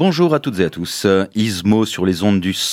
Bonjour à toutes et à tous, Ismo sur les ondes du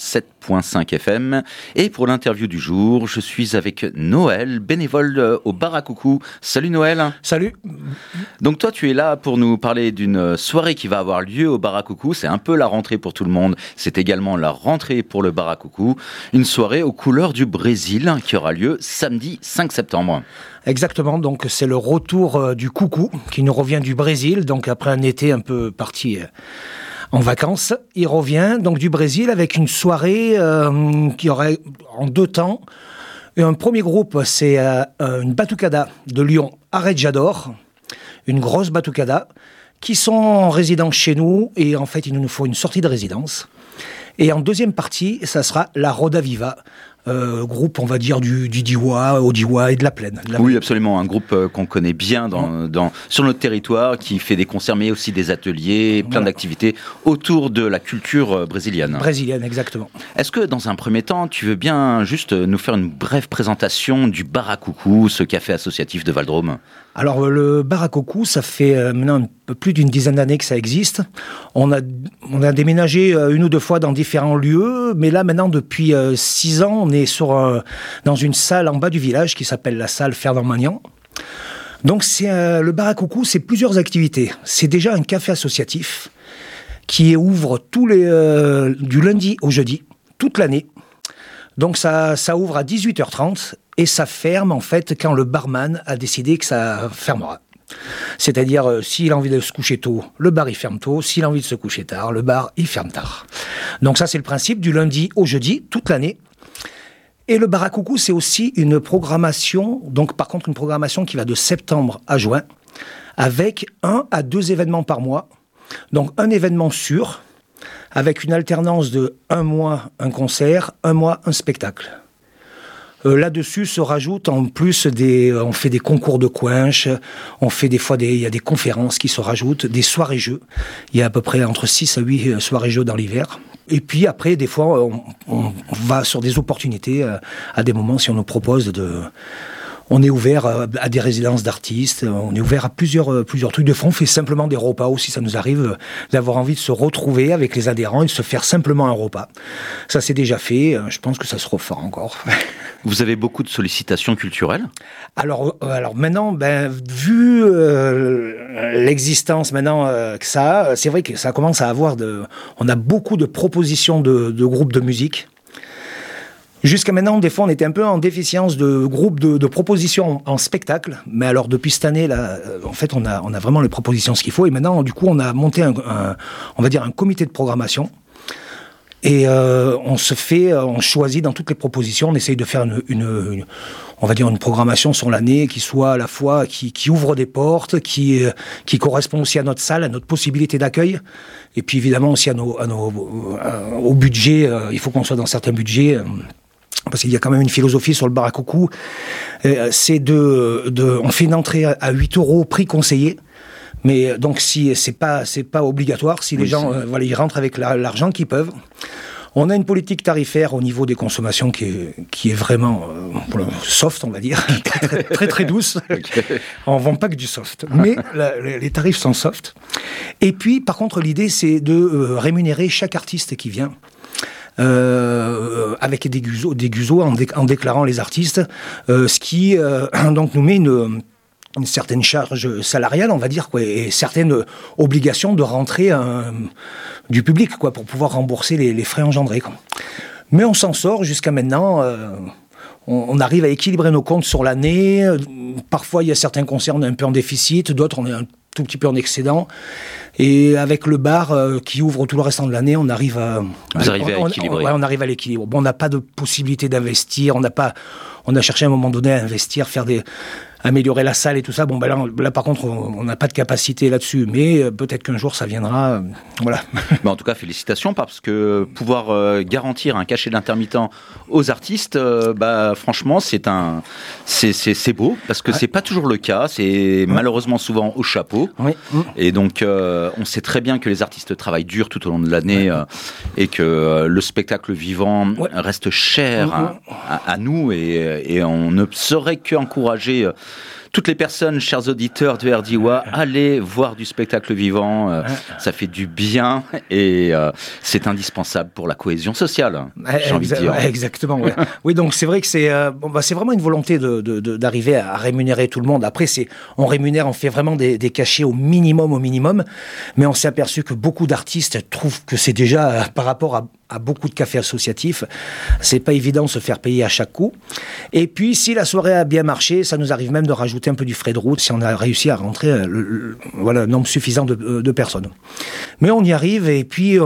107.5 FM. Et pour l'interview du jour, je suis avec Noël, bénévole au bar à coucou. Salut Noël. Salut. Donc toi, tu es là pour nous parler d'une soirée qui va avoir lieu au bar à coucou. C'est un peu la rentrée pour tout le monde. C'est également la rentrée pour le bar à coucou. Une soirée aux couleurs du Brésil qui aura lieu samedi 5 septembre. Exactement, donc c'est le retour du coucou qui nous revient du Brésil, donc après un été un peu parti en vacances. Il revient donc du Brésil avec une soirée qui aurait en deux temps. Et un premier groupe, c'est une batucada de Lyon, Arrejador, une grosse batucada, qui sont en résidence chez nous et en fait il nous faut une sortie de résidence. Et en deuxième partie, ça sera la Roda Viva, groupe, on va dire, du Diois, au Diois et de la Plaine. Oui, absolument, un groupe qu'on connaît bien sur notre territoire, qui fait des concerts, mais aussi des ateliers, plein d'activités autour de la culture brésilienne. Brésilienne, exactement. Est-ce que, dans un premier temps, tu veux bien juste nous faire une brève présentation du bar à coucou, ce café associatif de Val-de-Rome ? Alors, le bar à coucou, ça fait maintenant un peu plus d'une dizaine d'années que ça existe. On a déménagé une ou deux fois dans différents lieux, mais là, maintenant, depuis 6 ans, on est dans une salle en bas du village qui s'appelle la salle Fernand Magnan. Donc, le bar à coucou, c'est plusieurs activités. C'est déjà un café associatif qui ouvre du lundi au jeudi, toute l'année. Donc, ça ouvre à 18h30 et ça ferme, en fait, quand le barman a décidé que ça fermera. C'est-à-dire, s'il a envie de se coucher tôt, le bar, il ferme tôt. S'il a envie de se coucher tard, le bar, il ferme tard. Donc, ça, c'est le principe du lundi au jeudi, toute l'année. Et le bar à coucou, c'est aussi une programmation, donc par contre une programmation qui va de septembre à juin, avec 1 à 2 événements par mois. Donc un événement sûr, avec une alternance de 1 mois un concert, 1 mois un spectacle. Là-dessus se rajoute en plus on fait des concours de coinches, on fait des fois il y a des conférences qui se rajoutent, des soirées-jeux. Il y a à peu près entre 6 à 8 soirées-jeux dans l'hiver. Et puis après, des fois, on va sur des opportunités à des moments si on nous propose on est ouvert à des résidences d'artistes, on est ouvert à plusieurs trucs. De fois, on fait simplement des repas aussi. Ça nous arrive d'avoir envie de se retrouver avec les adhérents et de se faire simplement un repas. Ça, c'est déjà fait. Je pense que ça se refera encore. Vous avez beaucoup de sollicitations culturelles ? Alors maintenant, vu l'existence maintenant que ça a, c'est vrai que ça commence à avoir on a beaucoup de propositions de groupes de musique. Jusqu'à maintenant, des fois, on était un peu en déficience de groupes de propositions en spectacle. Mais alors, depuis cette année, là, en fait, on a vraiment les propositions, ce qu'il faut. Et maintenant, du coup, on a monté on va dire un comité de programmation. Et on choisit dans toutes les propositions, on essaye de faire on va dire une programmation sur l'année qui soit à la fois, qui ouvre des portes, qui correspond aussi à notre salle, à notre possibilité d'accueil. Et puis, évidemment, aussi au budget. Il faut qu'on soit dans certains budgets. Parce qu'il y a quand même une philosophie sur le bar à coucou, c'est on fait une entrée à 8 € prix conseillé, mais donc si c'est pas obligatoire, si les gens ils rentrent avec l'argent qu'ils peuvent. On a une politique tarifaire au niveau des consommations qui est vraiment soft, on va dire, très, très, très douce. Okay. On vend pas que du soft, mais les tarifs sont soft. Et puis, par contre, l'idée, c'est de rémunérer chaque artiste qui vient. Avec des guisos en déclarant les artistes, ce qui donc nous met une certaine charge salariale, on va dire, quoi, et certaines obligations de rentrer du public, quoi, pour pouvoir rembourser les frais engendrés, quoi. Mais on s'en sort jusqu'à maintenant. On arrive à équilibrer nos comptes sur l'année. Parfois, il y a certains concerts, on est un peu en déficit, d'autres, on est un tout petit peu en excédent. Et avec le bar qui ouvre tout le restant de l'année, on arrive à... Vous arrivez à équilibrer. On arrive à l'équilibre. Bon, on n'a pas de possibilité d'investir, on a cherché à un moment donné à investir, améliorer la salle et tout ça. Bon, là par contre, on n'a pas de capacité là-dessus, mais peut-être qu'un jour ça viendra. Voilà. Mais en tout cas, félicitations, parce que pouvoir garantir un cachet d'intermittent aux artistes, franchement, c'est beau, parce que c'est pas toujours le cas. C'est malheureusement souvent au chapeau. Oui. Et donc, on sait très bien que les artistes travaillent dur tout au long de l'année et que le spectacle vivant reste cher à nous, et on ne saurait qu'encourager toutes les personnes, chers auditeurs de RDIWA, allez voir du spectacle vivant. Ça fait du bien et c'est indispensable pour la cohésion sociale, j'ai envie de dire. Exactement. Ouais. Oui, donc c'est vrai que c'est vraiment une volonté d'arriver à rémunérer tout le monde. Après, on rémunère, on fait vraiment des cachets au minimum, mais on s'est aperçu que beaucoup d'artistes trouvent que c'est déjà, par rapport à beaucoup de cafés associatifs, c'est pas évident de se faire payer à chaque coup. Et puis, si la soirée a bien marché, ça nous arrive même de rajouter un peu du frais de route si on a réussi à rentrer un nombre suffisant de personnes. Mais on y arrive et puis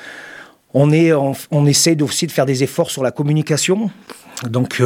on essaie aussi de faire des efforts sur la communication. Donc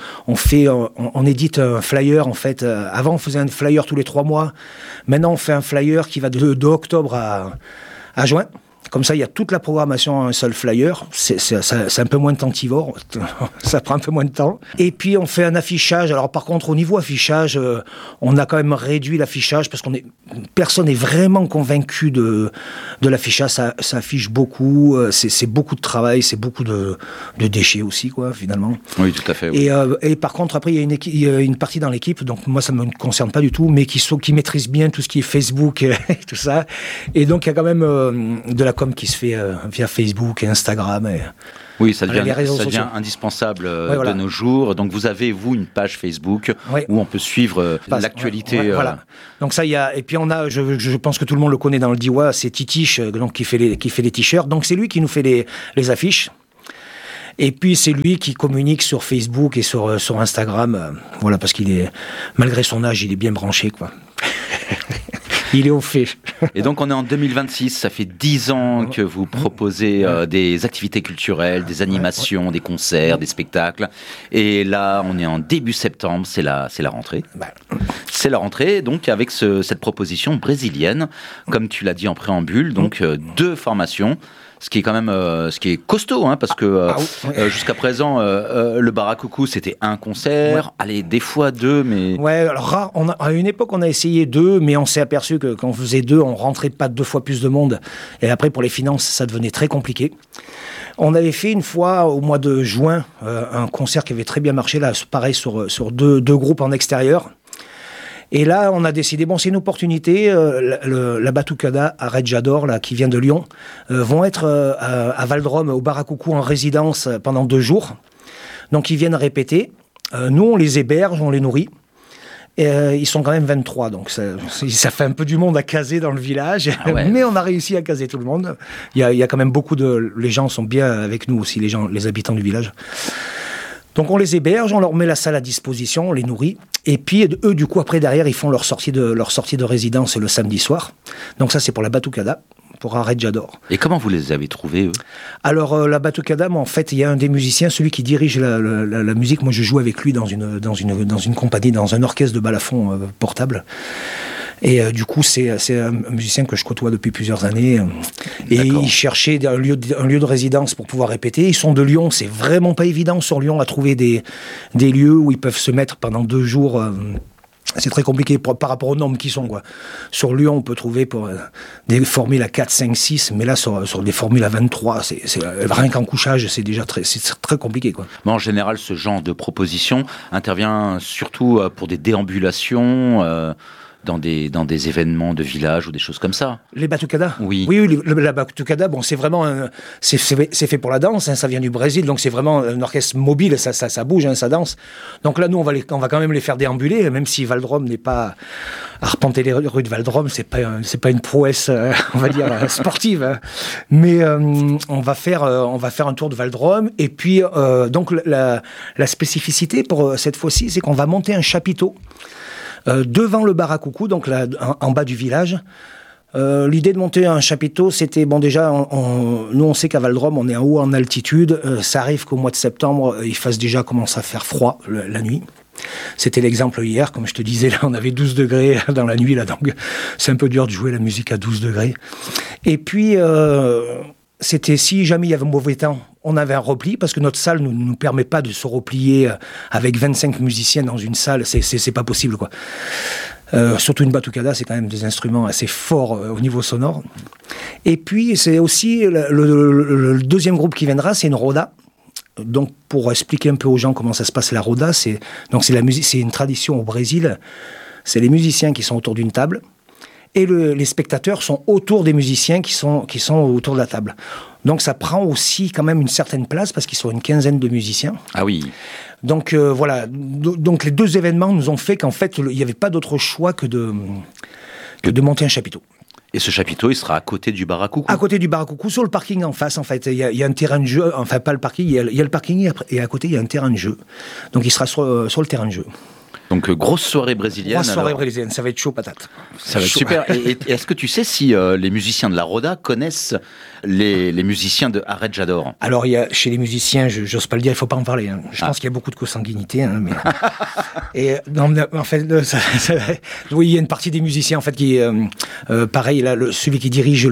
on édite un flyer en fait. Avant on faisait un flyer tous les 3 mois. Maintenant on fait un flyer qui va de octobre à juin. Comme ça, il y a toute la programmation en un seul flyer. C'est un peu moins tentivore. Ça prend un peu moins de temps. Et puis, on fait un affichage. Alors, par contre, au niveau affichage, on a quand même réduit l'affichage parce personne n'est vraiment convaincu de l'affichage. Ça affiche beaucoup. C'est beaucoup de travail. C'est beaucoup de déchets aussi, quoi, finalement. Oui, tout à fait. Oui. Et par contre, après, il y a une partie dans l'équipe. Donc, moi, ça ne me concerne pas du tout, mais qui maîtrise bien tout ce qui est Facebook et tout ça. Et donc, il y a quand même de la com qui se fait via Facebook et Instagram. Oui, ça devient indispensable de nos jours. Donc, vous avez, vous, une page Facebook où on peut suivre l'actualité. Voilà. Donc, ça, il y a. Et puis, on a, je pense que tout le monde le connaît dans le DIWA, c'est Titiche, donc, qui fait les t-shirts. Donc, c'est lui qui nous fait les affiches. Et puis, c'est lui qui communique sur Facebook et sur Instagram. Voilà, parce malgré son âge, il est bien branché, quoi. Il est au fait. Et donc, on est en 2026. Ça fait 10 ans que vous proposez des activités culturelles, des animations, des concerts, des spectacles. Et là, on est en début septembre. C'est la rentrée. C'est la rentrée, donc, avec cette proposition brésilienne, comme tu l'as dit en préambule. Donc, 2 formations. Ce qui est quand même ce qui est costaud, hein, parce que jusqu'à présent, le Bar à Coucou, c'était un concert, allez, des fois 2, mais... Ouais, alors à une époque, on a essayé 2, mais on s'est aperçu que quand on faisait 2, on rentrait pas 2 fois plus de monde. Et après, pour les finances, ça devenait très compliqué. On avait fait une fois, au mois de juin, un concert qui avait très bien marché, là, pareil, sur deux groupes en extérieur. Et là, on a décidé, c'est une opportunité, la Batucada à Redjador, là, qui vient de Lyon, vont être à Valdrome, au Bar à Coucou, en résidence pendant 2 jours. Donc, ils viennent répéter. Nous, on les héberge, on les nourrit. Et, ils sont quand même 23, donc ça fait un peu du monde à caser dans le village. Mais on a réussi à caser tout le monde. Il y a quand même les gens sont bien avec nous aussi, les habitants du village. Donc on les héberge, on leur met la salle à disposition, on les nourrit. Et puis eux, du coup, après, derrière, ils font leur sortie de résidence le samedi soir. Donc ça, c'est pour la Batucada, pour un Redjador. Et comment vous les avez trouvés, eux ? Alors, la Batucada, en fait, il y a un des musiciens, celui qui dirige la musique. Moi, je joue avec lui dans une compagnie, dans un orchestre de balafon portable. Et du coup, c'est un musicien que je côtoie depuis plusieurs années. Et il cherchait un lieu de résidence pour pouvoir répéter. Ils sont de Lyon. C'est vraiment pas évident sur Lyon à trouver des lieux où ils peuvent se mettre pendant 2 jours. C'est très compliqué par rapport aux normes qui sont, quoi. Sur Lyon, on peut trouver pour des formules à 4, 5, 6, mais là, sur des formules à 23, rien qu'en couchage, c'est déjà c'est très compliqué, quoi. Mais en général, ce genre de proposition intervient surtout pour des déambulations, dans des événements de village ou des choses comme ça. Les Batucada ? Oui. Oui, la Batucada, c'est vraiment c'est fait pour la danse, hein, ça vient du Brésil, donc c'est vraiment un orchestre mobile, ça bouge, hein, ça danse. Donc là, nous, on va quand même les faire déambuler, même si Valdrome n'est pas arpenter les rues de Valdrome, c'est pas une prouesse, on va dire sportive, hein. Mais on va faire un tour de Valdrome, et puis donc la spécificité pour cette fois-ci, c'est qu'on va monter un chapiteau devant le Bar à Coucou, donc là, en bas du village. L'idée de monter un chapiteau, c'était, déjà, nous on sait qu'à Valdrome, on est en haut en altitude. Ça arrive qu'au mois de septembre, il fasse déjà commence à faire froid la nuit. C'était l'exemple hier, comme je te disais, là on avait 12 degrés dans la nuit, là, donc c'est un peu dur de jouer la musique à 12 degrés. Et puis, c'était si jamais il y avait mauvais temps, on avait un repli, parce que notre salle ne nous permet pas de se replier avec 25 musiciens dans une salle, c'est pas possible, quoi. Surtout une batucada, c'est quand même des instruments assez forts au niveau sonore. Et puis, c'est aussi le deuxième groupe qui viendra, c'est une roda. Donc, pour expliquer un peu aux gens comment ça se passe, la roda, c'est la musique, c'est une tradition au Brésil c'est les musiciens qui sont autour d'une table et les spectateurs sont autour des musiciens qui sont autour de la table. Donc ça prend aussi quand même une certaine place parce qu'ils sont une quinzaine de musiciens. Ah oui. Donc voilà, donc les deux événements nous ont fait qu'en fait il n'y avait pas d'autre choix que de monter un chapiteau. Et ce chapiteau, il sera à côté du bar à coucou. À côté du bar à coucou, sur le parking en face, en fait. Il y a un terrain de jeu, enfin pas le parking, il y a le parking et à côté il y a un terrain de jeu. Donc il sera sur le terrain de jeu. Donc grosse soirée brésilienne. Grosse soirée brésilienne, ça va être chaud patate. Ça va être super. Et est-ce que tu sais si les musiciens de la Roda connaissent les musiciens de Arrête J'adore? Alors chez les musiciens, j'ose pas le dire, il faut pas en parler. Hein. Je pense qu'il y a beaucoup de consanguinité. Hein, mais... et non, en fait, oui, il y a une partie des musiciens en fait qui, pareil, là, celui qui dirige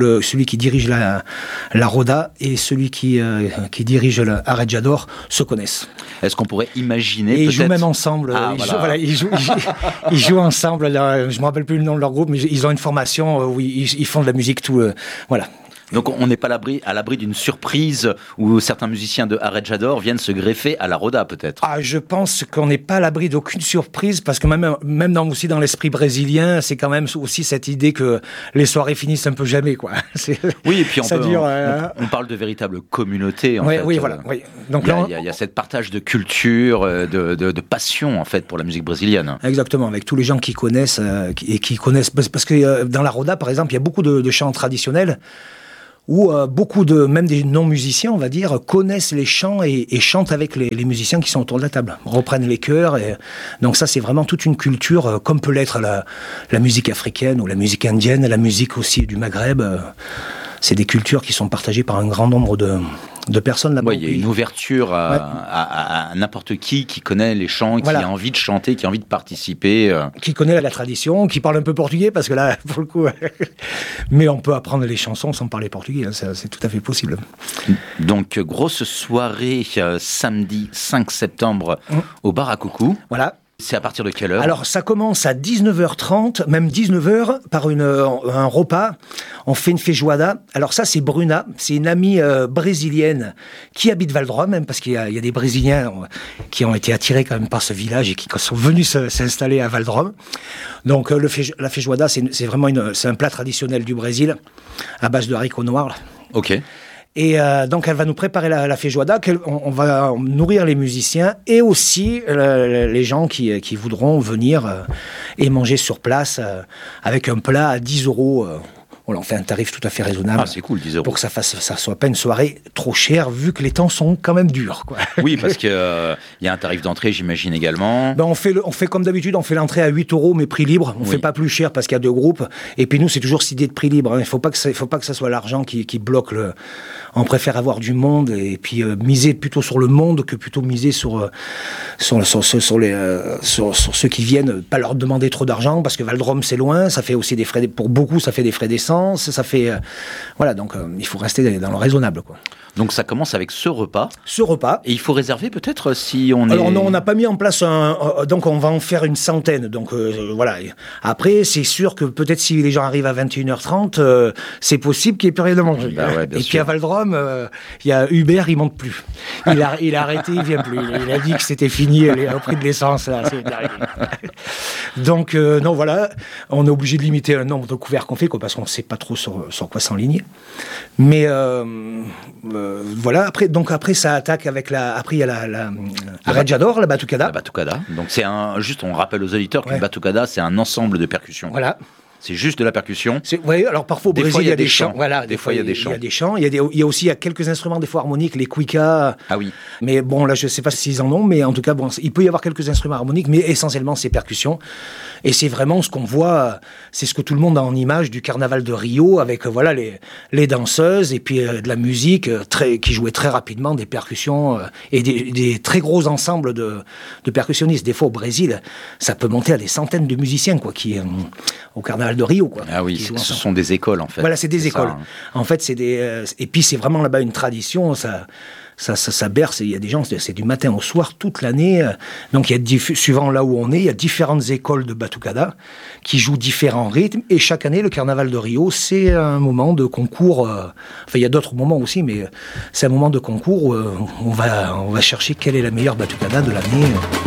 la Roda et celui qui dirige Arrête J'adore se connaissent. Est-ce qu'on pourrait imaginer et peut-être... ils jouent même ensemble. Ils jouent ensemble. Là, je me rappelle plus le nom de leur groupe, mais ils ont une formation où ils font de la musique voilà. Donc on n'est pas à l'abri d'une surprise où certains musiciens de Arrête J'adore viennent se greffer à la Roda peut-être. Ah, je pense qu'on n'est pas à l'abri d'aucune surprise parce que même aussi dans l'esprit brésilien, c'est quand même aussi cette idée que les soirées finissent un peu jamais, quoi. Oui, et puis on parle de véritable communauté. Oui, voilà. Oui. Donc il y a cette partage de culture, de passion en fait pour la musique brésilienne. Exactement, avec tous les gens qui connaissent et qui connaissent parce que dans la Roda, par exemple, il y a beaucoup de chants traditionnels. Où beaucoup même des non-musiciens, on va dire, connaissent les chants et chantent avec les musiciens qui sont autour de la table, reprennent les chœurs. Donc ça, c'est vraiment toute une culture, comme peut l'être la musique africaine ou la musique indienne, la musique aussi du Maghreb. C'est des cultures qui sont partagées par un grand nombre de personnes là-bas. Il y a une ouverture à n'importe qui connaît les chants, qui a envie de chanter, qui a envie de participer. Qui connaît la tradition, qui parle un peu portugais, parce que là, pour le coup... Mais on peut apprendre les chansons sans parler portugais, hein, c'est tout à fait possible. Donc, grosse soirée samedi 5 septembre au bar à coucou. Voilà. C'est à partir de quelle heure? Alors, ça commence à 19h30, même 19h, par un repas. On fait une feijoada. Alors ça, c'est Bruna. C'est une amie brésilienne qui habite Valdrome, même parce qu'il y a des Brésiliens qui ont été attirés quand même par ce village et qui sont venus s'installer à Valdrome. Donc, la feijoada, c'est vraiment c'est un plat traditionnel du Brésil, à base de haricots noirs. Ok. Et donc, elle va nous préparer la feijoada, on va nourrir les musiciens et aussi les gens qui voudront venir et manger sur place avec un plat à 10 €. Voilà, on fait un tarif tout à fait raisonnable. Ah, c'est cool, 10 €. Pour que ça soit pas une soirée trop chère, vu que les temps sont quand même durs, quoi. Oui, parce qu'il y a un tarif d'entrée, j'imagine également. Ben on fait comme d'habitude, on fait l'entrée à 8 €, mais prix libre. On fait pas plus cher parce qu'il y a deux groupes. Et puis nous, c'est toujours cette idée de prix libre. Hein. Il faut pas que ça soit l'argent qui bloque On préfère avoir du monde et puis miser plutôt sur le monde que plutôt miser sur ceux qui viennent, pas leur demander trop d'argent parce que Valdrome c'est loin, ça fait aussi des frais, pour beaucoup ça fait des frais d'essence, ça fait voilà, donc il faut rester dans le raisonnable, quoi. Donc ça commence avec ce repas. Et il faut réserver peut-être si on Alors non, on n'a pas mis en place donc on va en faire une centaine. Donc voilà. Après, c'est sûr que peut-être si les gens arrivent à 21h30, c'est possible qu'il n'y ait plus rien à manger. Bah ouais, et puis à Valdrome, il y a Uber, il monte plus. Il a arrêté, il vient plus. Il a dit que c'était fini au prix de l'essence. Là, c'est terminé. Donc non, voilà, on est obligé de limiter le nombre de couverts qu'on fait, parce qu'on ne sait pas trop sur quoi s'enligner. Mais voilà, après ça attaque avec après il y a la Arrête J'adore, la batucada. La batucada. Donc c'est juste on rappelle aux auditeurs que la batucada c'est un ensemble de percussions. Voilà. C'est juste de la percussion. Oui, alors parfois au Brésil il y a des chants. Voilà, des fois il y a des chants. Il y a des chants. Il y a aussi quelques instruments des fois harmoniques, les cuicas. Ah oui. Mais bon, là je ne sais pas s'ils en ont, mais en tout cas bon, il peut y avoir quelques instruments harmoniques, mais essentiellement c'est percussions. Et c'est vraiment ce qu'on voit, c'est ce que tout le monde a en image du carnaval de Rio, avec voilà les danseuses et puis de la musique qui jouait très rapidement, des percussions et des très gros ensembles de percussionnistes. Des fois au Brésil, ça peut monter à des centaines de musiciens qui au carnaval de Rio, quoi. Ah oui, ce sont des écoles en fait. Voilà, c'est des écoles. Ça, hein. En fait, c'est et puis c'est vraiment là-bas une tradition. Ça berce, il y a des gens, c'est du matin au soir, toute l'année. Donc, suivant là où on est, il y a différentes écoles de batucada qui jouent différents rythmes. Et chaque année, le carnaval de Rio, c'est un moment de concours. Enfin, il y a d'autres moments aussi, mais c'est un moment de concours où on va chercher quelle est la meilleure batucada de l'année.